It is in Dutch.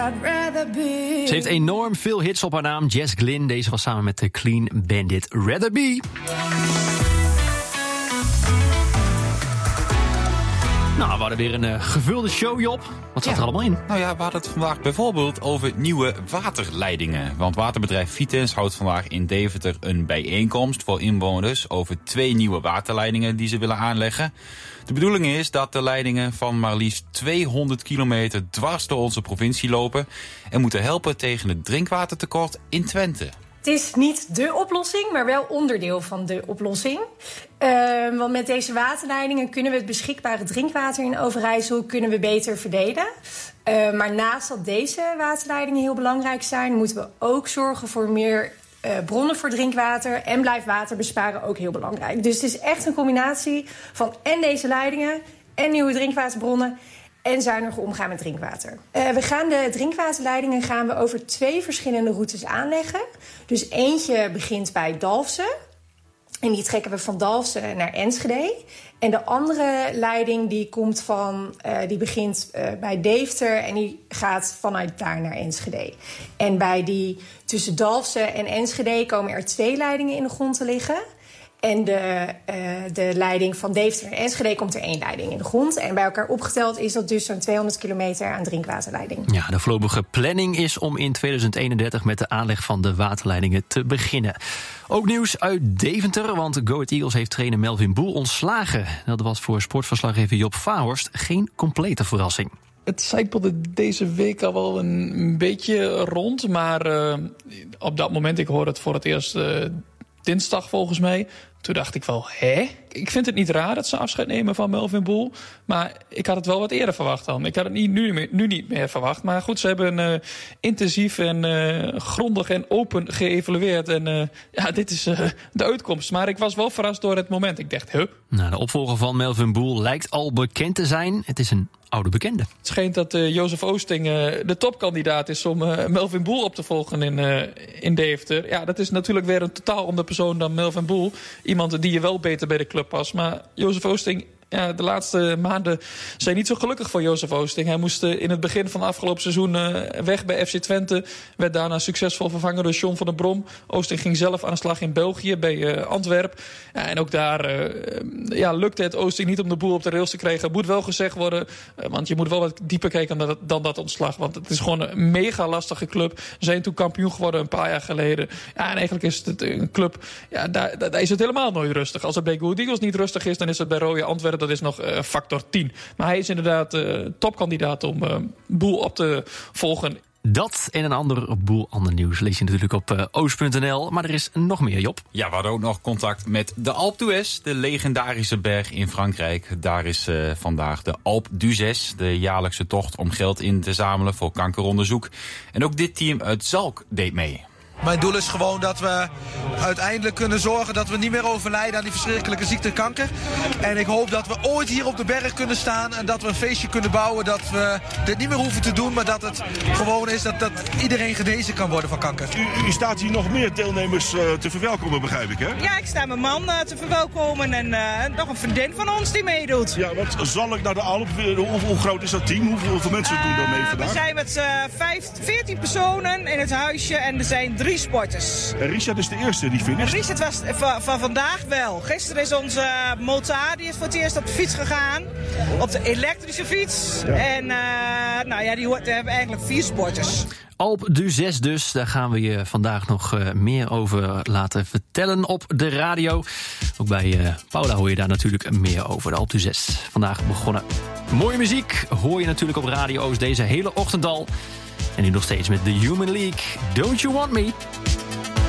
Ze heeft enorm veel hits op haar naam, Jess Glynn. Deze was samen met de Clean Bandit Rather Be. Nou, we hadden weer een gevulde show, Job. Wat zat er allemaal in? Nou ja, we hadden het vandaag bijvoorbeeld over nieuwe waterleidingen. Want waterbedrijf Vitens houdt vandaag in Deventer een bijeenkomst voor inwoners over 2 nieuwe waterleidingen die ze willen aanleggen. De bedoeling is dat de leidingen van maar liefst 200 kilometer dwars door onze provincie lopen en moeten helpen tegen het drinkwatertekort in Twente. Het is niet dé oplossing, maar wel onderdeel van de oplossing. Want met deze waterleidingen kunnen we het beschikbare drinkwater in Overijssel beter verdelen. Maar naast dat deze waterleidingen heel belangrijk zijn, moeten we ook zorgen voor meer bronnen voor drinkwater. En blijft water besparen ook heel belangrijk. Dus het is echt een combinatie van en deze leidingen en nieuwe drinkwaterbronnen en zuiniger omgaan met drinkwater. We gaan de drinkwaterleidingen over 2 verschillende routes aanleggen. Dus eentje begint bij Dalfsen. En die trekken we van Dalfsen naar Enschede. En de andere leiding die begint bij Deventer en die gaat vanuit daar naar Enschede. En bij die tussen Dalfsen en Enschede komen er 2 leidingen in de grond te liggen. En de leiding van Deventer naar Enschede komt er 1 leiding in de grond. En bij elkaar opgeteld is dat dus zo'n 200 kilometer aan drinkwaterleiding. Ja, de voorlopige planning is om in 2031 met de aanleg van de waterleidingen te beginnen. Ook nieuws uit Deventer, want Go Ahead Eagles heeft trainer Melvin Boel ontslagen. Dat was voor sportverslaggever Job Vaarhorst geen complete verrassing. Het zijpelde deze week al wel een beetje rond, maar op dat moment, ik hoorde het voor het eerst dinsdag volgens mij. Toen dacht ik wel, ik vind het niet raar dat ze afscheid nemen van Melvin Boel. Maar ik had het wel wat eerder verwacht dan. Ik had het nu niet meer verwacht. Maar goed, ze hebben intensief en grondig en open geëvalueerd. En dit is de uitkomst. Maar ik was wel verrast door het moment. Ik dacht, Nou, de opvolger van Melvin Boel lijkt al bekend te zijn. Het is een oude bekende. Het schijnt dat Jozef Oosting de topkandidaat is om Melvin Boel op te volgen in Deventer. Ja, dat is natuurlijk weer een totaal andere persoon dan Melvin Boel. Iemand die je wel beter bij de club past. Maar Jozef Oosting, de laatste maanden zijn niet zo gelukkig voor Jozef Oosting. Hij moest in het begin van het afgelopen seizoen weg bij FC Twente. Werd daarna succesvol vervangen door John van der Brom. Oosting ging zelf aan de slag in België bij Antwerpen. Ja, en ook daar lukte het Oosting niet om de boel op de rails te krijgen. Het moet wel gezegd worden, want je moet wel wat dieper kijken dan dat ontslag. Want het is gewoon een mega lastige club. Ze zijn toen kampioen geworden een paar jaar geleden. Ja, en eigenlijk is het een club, daar is het helemaal nooit rustig. Als het bij Go Ahead Eagles niet rustig is, dan is het bij Roya Antwerpen, dat is nog factor 10. Maar hij is inderdaad topkandidaat om Boel op te volgen. Dat en een ander nieuws lees je natuurlijk op oost.nl. Maar er is nog meer, Job. Ja, we hadden ook nog contact met de Alpe d'Huez, de legendarische berg in Frankrijk. Daar is vandaag de Alpe d'Huez, de jaarlijkse tocht om geld in te zamelen voor kankeronderzoek. En ook dit team uit Zalk deed mee. Mijn doel is gewoon dat we uiteindelijk kunnen zorgen dat we niet meer overlijden aan die verschrikkelijke ziekte kanker. En ik hoop dat we ooit hier op de berg kunnen staan en dat we een feestje kunnen bouwen. Dat we dit niet meer hoeven te doen, maar dat het gewoon is dat iedereen genezen kan worden van kanker. U staat hier nog meer deelnemers te verwelkomen, begrijp ik, hè? Ja, ik sta mijn man te verwelkomen en nog een vriendin van ons die meedoet. Ja, wat zal ik naar de Alp? Hoe groot is dat team? Hoeveel mensen doen daar mee vandaag? We zijn met 14 personen in het huisje en er zijn 3 sporters. En Richard is de eerste die finisht? Richard was van vandaag wel. Gisteren is onze Mota, die is voor het eerst op de fiets gegaan. Op de elektrische fiets. Ja. En die hebben eigenlijk 4 sporters. Alpe d'Huez dus, daar gaan we je vandaag nog meer over laten vertellen op de radio. Ook bij Paula hoor je daar natuurlijk meer over, de Alpe d'Huez. Vandaag begonnen. Mooie muziek hoor je natuurlijk op Radio Oost deze hele ochtend al. En nu nog steeds met The Human League. Don't You Want Me?